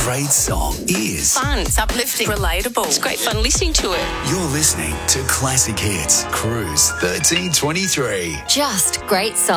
great song is. Fun, it's uplifting, relatable. It's great fun listening to it. You're listening to Classic Hits, Cruise 1323. Just great songs.